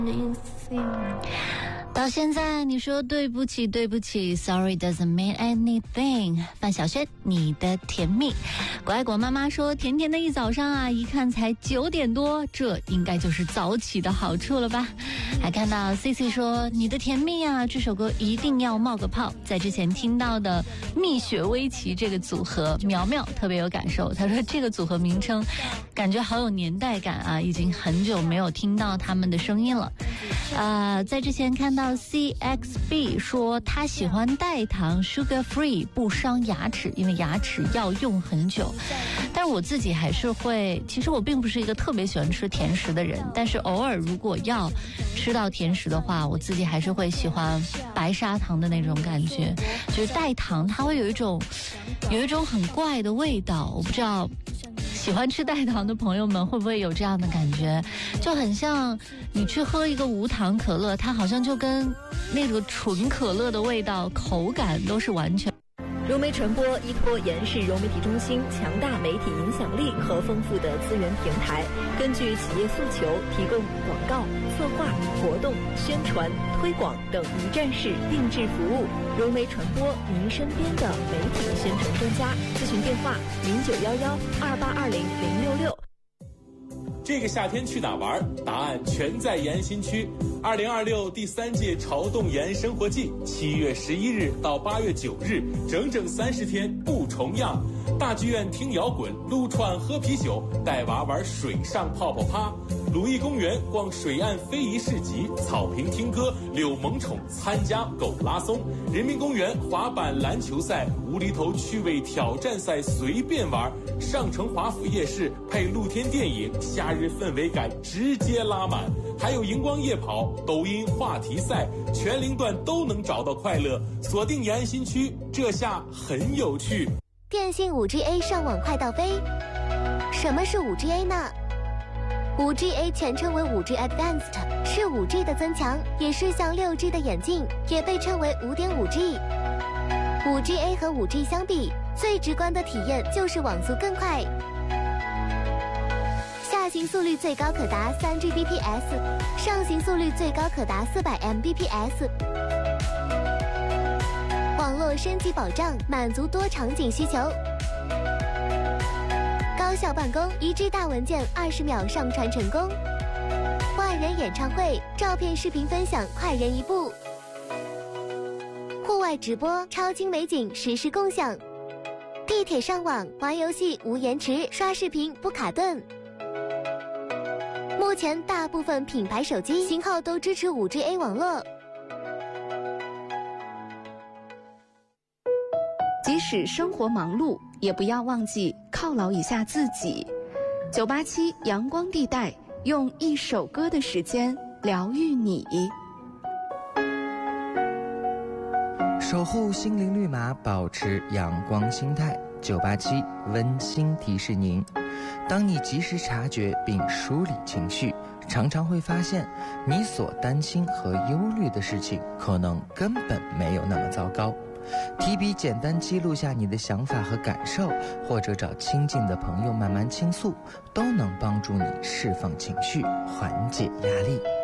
到现在你说对不起对不起 Sorry doesn't mean anything。 范晓萱，你的甜蜜。果果妈妈说，甜甜的一早上啊，一看才9点多，这应该就是早起的好处了吧。还看到 CC 说，你的甜蜜啊，这首歌一定要冒个泡。在之前听到的蜜雪薇琪这个组合，苗苗特别有感受，他说这个组合名称感觉好有年代感啊，已经很久没有听到他们的声音了。在之前看到 CXB 说他喜欢代糖 Sugar Free， 不伤牙齿，因为牙齿要用很久。但是我自己还是会，其实我并不是一个特别喜欢吃甜食的人，但是偶尔如果要吃到甜食的话，我自己还是会喜欢白砂糖的那种感觉，就是代糖它会有一种很怪的味道，我不知道喜欢吃代糖的朋友们会不会有这样的感觉，就很像你去喝一个无糖可乐，它好像就跟那个纯可乐的味道口感都是完全。 融媒传播依托延世融媒体中心强大媒体影响力和丰富的资源平台，根据企业诉求提供广告、策划、活动、宣传、推广等一站式定制服务。融媒传播，您身边的媒体宣传专家。咨询电话0911282006。 这个夏天去哪玩？答案全在延新区。2026第3届潮动延生活季，7月11日到8月9日，整整30天不重样。大剧院听摇滚，撸串喝啤酒，带娃玩水上泡泡趴。鲁艺公园逛水岸非遗市集，草坪听歌，遛萌宠，参加狗拉松。人民公园滑板篮球赛，无厘头趣味挑战赛随便玩。上城华府夜市配露天电影，夏日氛围感直接拉满。还有荧光夜跑、抖音话题赛，全龄段都能找到快乐。锁定延安新区，这下很有趣。 电信 5GA 上网快到飞。什么是 5GA 呢？ 5GA 全称为 5G Advanced， 是 5G 的增强，也是像 6G 的演进，也被称为 5.5G。 5GA 和 5G 相比，最直观的体验就是网速更快，下行速率最高可达 3Gbps， 上行速率最高可达400 Mbps。 网络升级保障，满足多场景需求。高效办公，1G 大文件20秒上传成功。万人演唱会，照片视频分享快人一步。户外直播，超精美景实时共享。地铁上网，玩游戏无延迟，刷视频不卡顿。目前大部分品牌手机型号都支持 5GA 网络。 即使生活忙碌，也不要忘记犒劳一下自己。987阳光地带，用一首歌的时间疗愈你。 守护心灵绿码，保持阳光心态。987温馨提示您，当你及时察觉并梳理情绪，常常会发现你所担心和忧虑的事情可能根本没有那么糟糕。提笔简单记录下你的想法和感受，或者找亲近的朋友慢慢倾诉，都能帮助你释放情绪，缓解压力。